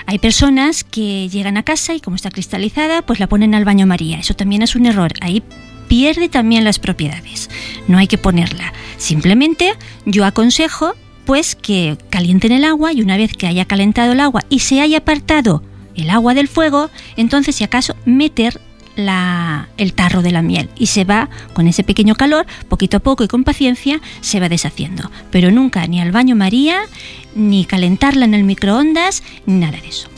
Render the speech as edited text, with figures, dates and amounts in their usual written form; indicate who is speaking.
Speaker 1: Hay personas que llegan a casa y como está cristalizada, pues la ponen al baño María. Eso también es un error. Ahí pierde también las propiedades. No hay que ponerla. Simplemente yo aconsejo pues que calienten el agua y una vez que haya calentado el agua y se haya apartado el agua del fuego, entonces si acaso meter el tarro de la miel y se va con ese pequeño calor, poquito a poco y con paciencia se va deshaciendo, pero nunca ni al baño María, ni calentarla en el microondas, ni nada de eso.